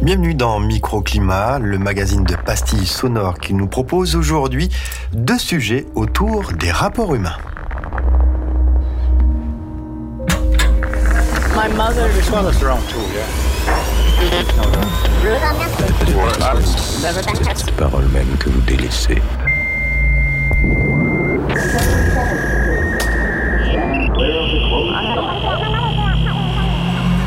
Bienvenue dans Microclimat, le magazine de pastilles sonores qui nous propose aujourd'hui 2 sujets autour des rapports humains. My mother. This one is wrong too, yeah. Ces paroles même que vous délaissez.